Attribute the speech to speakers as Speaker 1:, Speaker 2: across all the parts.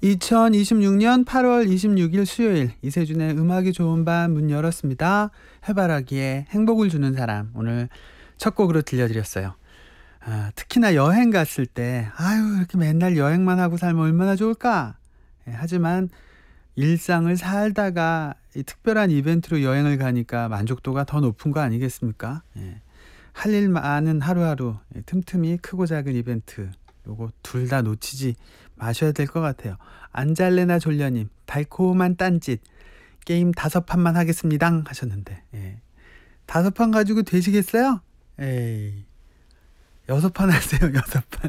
Speaker 1: 2026년 8월 26일 수요일 이세준의 음악이 좋은 밤 문 열었습니다. 해바라기에 행복을 주는 사람 오늘 첫 곡으로 들려드렸어요. 특히나 여행 갔을 때 아유 이렇게 맨날 여행만 하고 살면 얼마나 좋을까. 하지만 일상을 살다가 이 특별한 이벤트로 여행을 가니까 만족도가 더 높은 거 아니겠습니까? 할 일 많은 하루하루 틈틈이 크고 작은 이벤트 요거 둘 다 놓치지 마셔야 될 것 같아요. 안잘래나 졸려님 달콤한 딴짓 게임 5판만 하겠습니다 하셨는데 5판 가지고 되시겠어요? 에이 6판 하세요. 6판.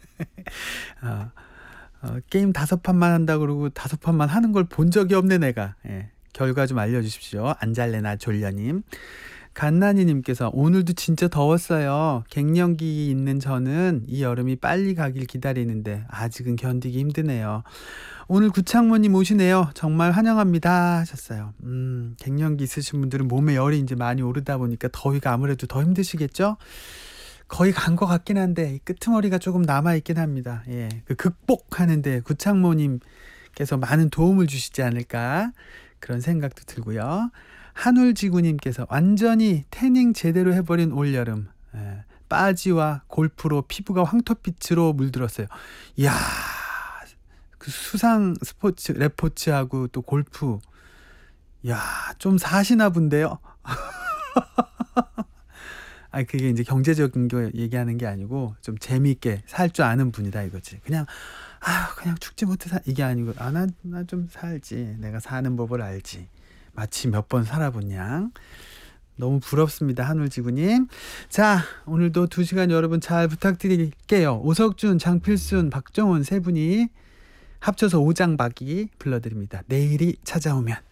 Speaker 1: 게임 5판만 한다고 그러고 5판만 하는 걸 본 적이 없네 내가. 결과 좀 알려주십시오. 안잘래나 졸려님. 갓나니님께서 오늘도 진짜 더웠어요. 갱년기 있는 저는 이 여름이 빨리 가길 기다리는데 아직은 견디기 힘드네요. 오늘 구창모님 오시네요. 정말 환영합니다 하셨어요. 갱년기 있으신 분들은 몸에 열이 이제 많이 오르다 보니까 더위가 아무래도 더 힘드시겠죠? 거의 간 것 같긴 한데 끄트머리가 조금 남아있긴 합니다. 그 극복하는데 구창모님께서 많은 도움을 주시지 않을까 그런 생각도 들고요. 한울지구님께서 완전히 태닝 제대로 해버린 올여름 빠지와 골프로 피부가 황토빛으로 물들었어요. 이야 그 수상 스포츠 레포츠하고 또 골프 이야 좀 사시나 본데요. 그게 이제 경제적인 거 얘기하는 게 아니고 좀 재미있게 살 줄 아는 분이다 이거지. 그냥 죽지 못해 이게 아니고 나 좀 살지. 내가 사는 법을 알지. 마치 몇 번 살아본 양. 너무 부럽습니다. 한울지구님. 자 오늘도 2시간 여러분 잘 부탁드릴게요. 오석준, 장필순, 박정원 세 분이 합쳐서 오장박이 불러드립니다. 내일이 찾아오면.